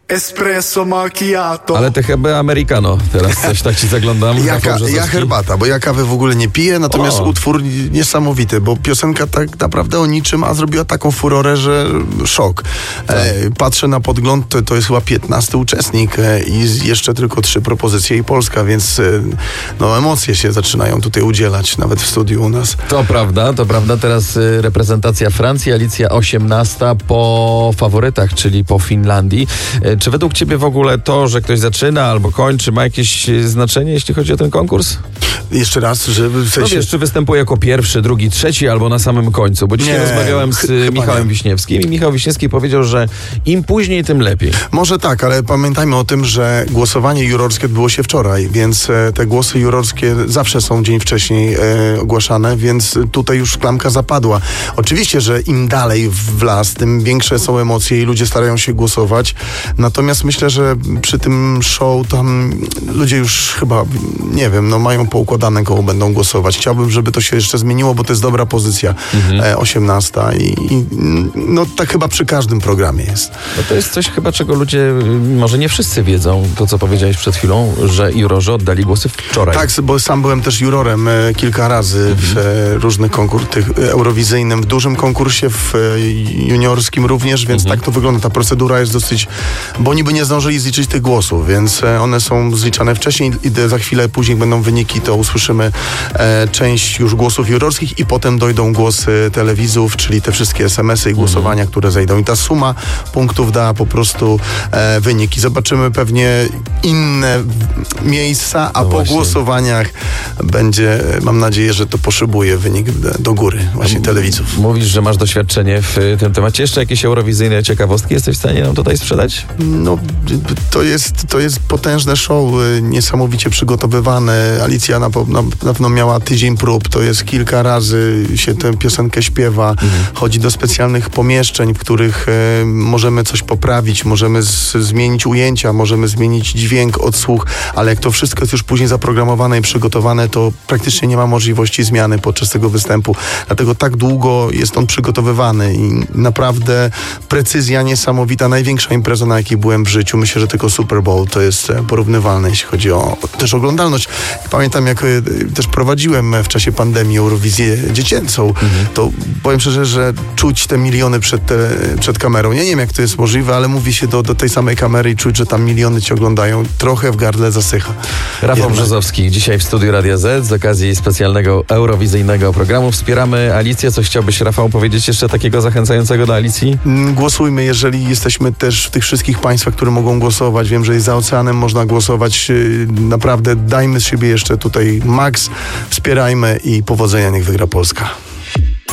espresso macchiato. Ale ty chyba americano. Teraz coś tak ci zaglądam. Ja herbata, bo ja kawy w ogóle nie piję, natomiast utwór niesamowity, bo piosenka tak naprawdę o niczym, a zrobiła taką furorę, że szok. Patrzę na podgląd, to jest chyba 15 uczestnik i jeszcze tylko 3 propozycje i Polska, więc no emocje się zaczynają tutaj udzielać, nawet w studiu u nas. To prawda. Teraz reprezentacja Francji, Alicja 18 po faworytach, czyli po Finlandii. Czy według ciebie w ogóle to, że ktoś zaczyna albo kończy, ma jakieś znaczenie, jeśli chodzi o ten konkurs? Jeszcze raz, że w sensie... No wiesz, czy występuje jako pierwszy, drugi, trzeci albo na samym końcu? Bo dzisiaj rozmawiałem z Michałem Wiśniewskim i Michał Wiśniewski powiedział, że im później, tym lepiej. Może tak, ale pamiętajmy o tym, że głosowanie jurorskie odbyło się wczoraj, więc te głosy jurorskie zawsze są dzień wcześniej ogłaszane, więc tutaj już klamka zapadła. Oczywiście, że im dalej w las, tym większe są emocje i ludzie starają się głosować. Natomiast myślę, że przy tym show tam ludzie już chyba, nie wiem, no mają poukładane, koło będą głosować. Chciałbym, żeby to się jeszcze zmieniło, bo to jest dobra pozycja 18 i no tak chyba przy każdym programie jest. No to jest coś chyba, czego ludzie, może nie wszyscy wiedzą, to co powiedziałeś przed chwilą, że jurorzy oddali głosy wczoraj. Tak, bo sam byłem też jurorem kilka razy w różnych konkursach eurowizyjnym, w dużym konkursie, w juniorskim również, więc tak to wygląda. Ta procedura jest dosyć, bo niby nie zdążyli zliczyć tych głosów, więc one są zliczane wcześniej i za chwilę później będą wyniki, to usłyszymy część już głosów jurorskich i potem dojdą głosy telewizów, czyli te wszystkie SMS-y i głosowania, które zejdą. I ta suma punktów da po prostu wyniki. Zobaczymy pewnie inne miejsca, a po głosowaniach będzie, mam nadzieję, że to poszybuje wynik do góry właśnie telewizów. Mówisz, że masz doświadczenie w tym temacie. Jeszcze jakieś eurowizyjne ciekawostki jesteś w stanie nam tutaj sprzedać? No, to jest potężne show, niesamowicie przygotowywane. Alicja na pewno miała tydzień prób, to jest kilka razy się tę piosenkę śpiewa, chodzi do specjalnych pomieszczeń, w których możemy coś poprawić, możemy zmienić ujęcia, możemy zmienić dźwięk, odsłuch, ale jak to wszystko jest już później zaprogramowane i przygotowane, to praktycznie nie ma możliwości zmiany podczas tego występu. Dlatego tak długo jest on przygotowywany i naprawdę precyzja niesamowita, największa impreza, na jakiej byłem w życiu. Myślę, że tylko Super Bowl to jest porównywalne, jeśli chodzi o też oglądalność. Pamiętam, jak też prowadziłem w czasie pandemii Eurowizję dziecięcą, to powiem szczerze, że czuć te miliony przed kamerą. Ja nie wiem, jak to jest możliwe, ale mówi się do tej samej kamery i czuć, że tam miliony cię oglądają. Trochę w gardle zasycha. Rafał Brzozowski, dzisiaj w studiu Radia Z z okazji specjalnego eurowizyjnego programu. Wspieramy Alicję. Co chciałbyś, Rafał, powiedzieć jeszcze takiego zachęcającego do Alicji? Głosujmy, jeżeli jesteśmy też w tych wszystkich państwach, które mogą głosować. Wiem, że jest za oceanem, można głosować. Naprawdę dajmy z siebie jeszcze tutaj maks, wspierajmy i powodzenia, niech wygra Polska.